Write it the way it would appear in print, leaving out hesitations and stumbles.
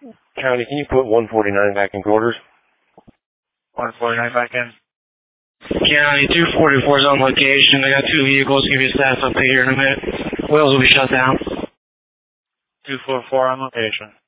County, can you put 149 back in quarters? 149 back in. County, 244 is on location. I got 2 vehicles. Give you a staff update here in a minute. Wheels will be shut down. 244 on location.